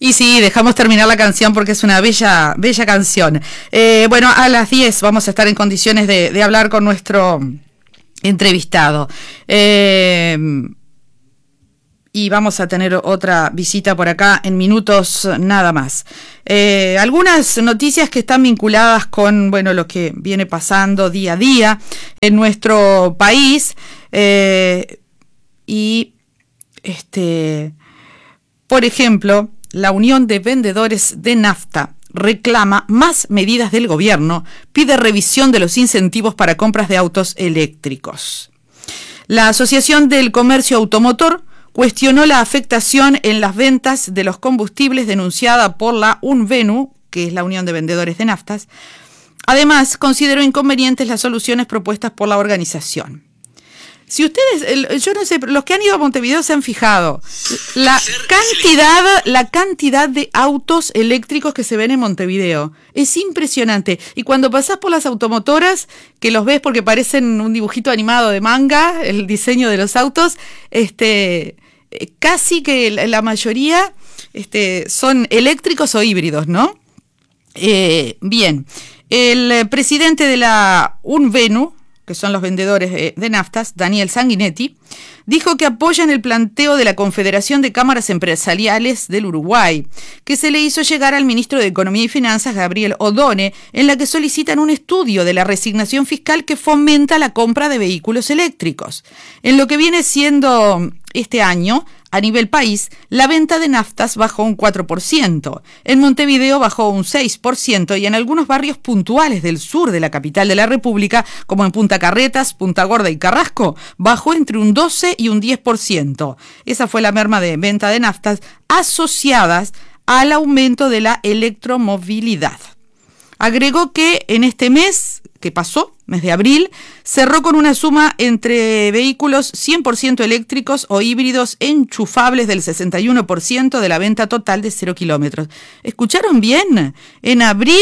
Y sí, dejamos terminar la canción porque es una bella, bella canción. Bueno, a las 10 vamos a estar en condiciones de hablar con nuestro entrevistado. Y vamos a tener otra visita por acá en minutos nada más. Algunas noticias que están vinculadas con, bueno, lo que viene pasando día a día en nuestro país. Por ejemplo, la Unión de Vendedores de Nafta reclama más medidas del gobierno, pide revisión de los incentivos para compras de autos eléctricos. La Asociación del Comercio Automotor cuestionó la afectación en las ventas de los combustibles denunciada por la UNVENU, que es la Unión de Vendedores de Naftas. Además, consideró inconvenientes las soluciones propuestas por la organización. Si ustedes, yo no sé, pero los que han ido a Montevideo se han fijado la cantidad de autos eléctricos que se ven en Montevideo. Es impresionante. Y cuando pasás por las automotoras, que los ves porque parecen un dibujito animado de manga, el diseño de los autos, casi que la mayoría son eléctricos o híbridos, ¿no? Bien, el presidente de la UNVENU, que son los vendedores de naftas, Daniel Sanguinetti, dijo que apoyan el planteo de la Confederación de Cámaras Empresariales del Uruguay, que se le hizo llegar al ministro de Economía y Finanzas, Gabriel Odone, en la que solicitan un estudio de la resignación fiscal que fomenta la compra de vehículos eléctricos. En lo que viene siendo este año, a nivel país, la venta de naftas bajó un 4%, en Montevideo bajó un 6% y en algunos barrios puntuales del sur de la capital de la República, como en Punta Carretas, Punta Gorda y Carrasco, bajó entre un 12 y un 10%. Esa fue la merma de venta de naftas asociadas al aumento de la electromovilidad. Agregó que en este mes que pasó, mes de abril, cerró con una suma entre vehículos 100% eléctricos o híbridos enchufables del 61% de la venta total de 0 kilómetros. ¿Escucharon bien? En abril,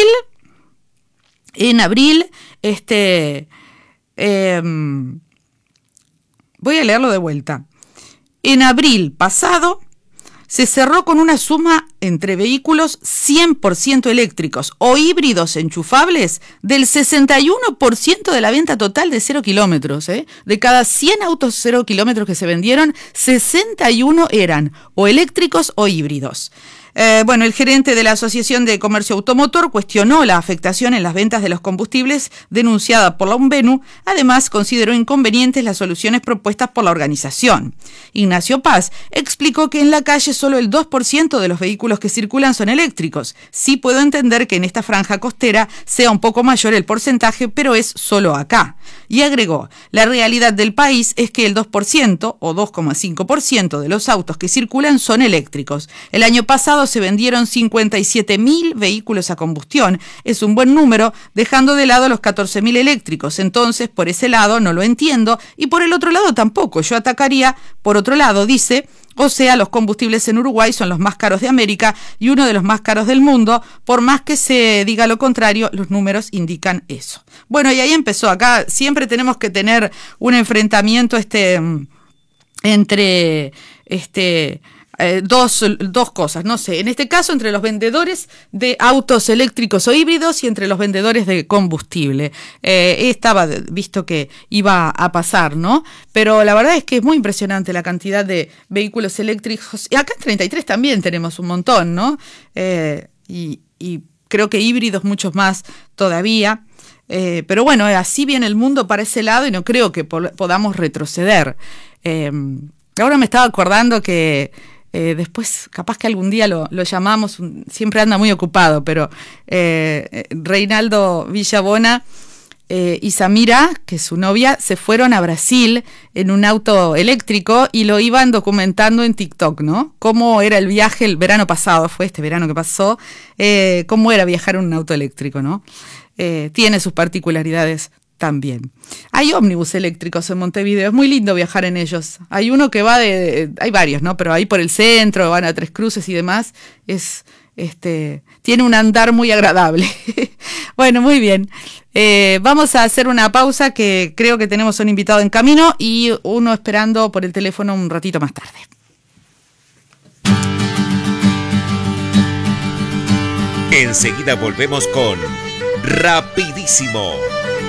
voy a leerlo de vuelta. En abril pasado se cerró con una suma entre vehículos 100% eléctricos o híbridos enchufables del 61% de la venta total de 0 kilómetros. De cada 100 autos 0 kilómetros que se vendieron, 61 eran o eléctricos o híbridos. El gerente de la Asociación de Comercio Automotor cuestionó la afectación en las ventas de los combustibles denunciada por la UNVENU. Además, consideró inconvenientes las soluciones propuestas por la organización. Ignacio Paz explicó que en la calle solo el 2% de los vehículos que circulan son eléctricos. Sí puedo entender que en esta franja costera sea un poco mayor el porcentaje, pero es solo acá. Y agregó, la realidad del país es que el 2% o 2,5% de los autos que circulan son eléctricos. El año pasado se vendieron 57.000 vehículos a combustión. Es un buen número, dejando de lado los 14.000 eléctricos. Entonces, por ese lado no lo entiendo y por el otro lado tampoco. Yo atacaría, por otro lado, dice, o sea, los combustibles en Uruguay son los más caros de América y uno de los más caros del mundo. Por más que se diga lo contrario, los números indican eso. Bueno, y ahí empezó. Acá siempre tenemos que tener un enfrentamiento entre dos cosas, no sé, en este caso entre los vendedores de autos eléctricos o híbridos y entre los vendedores de combustible. Estaba visto que iba a pasar, ¿no? Pero la verdad es que es muy impresionante la cantidad de vehículos eléctricos. Y acá en 33 también tenemos un montón, ¿no? Y creo que híbridos muchos más todavía. Pero bueno, así viene el mundo para ese lado y no creo que podamos retroceder. Ahora me estaba acordando que después, capaz que algún día lo llamamos, siempre anda muy ocupado, pero Reinaldo Villabona y Samira, que es su novia, se fueron a Brasil en un auto eléctrico y lo iban documentando en TikTok, ¿no? Cómo era el viaje el verano pasado, fue este verano que pasó, cómo era viajar en un auto eléctrico, ¿no? Tiene sus particularidades también. Hay ómnibus eléctricos en Montevideo, es muy lindo viajar en ellos. Hay uno que va hay varios, ¿no? Pero ahí por el centro, van a Tres Cruces y demás, tiene un andar muy agradable. Bueno, muy bien. Vamos a hacer una pausa que creo que tenemos un invitado en camino y uno esperando por el teléfono un ratito más tarde. Enseguida volvemos con Rapidísimo.